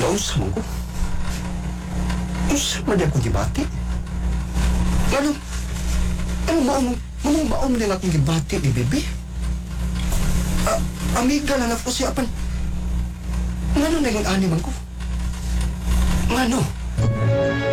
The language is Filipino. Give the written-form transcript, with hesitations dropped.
Naunsa mo ko? Unsa man ako gibati? Ano? Anong baon din akong gibati ni Bibi? Amiga lang ako siya apan. Ngano naging animan ko? Ngano?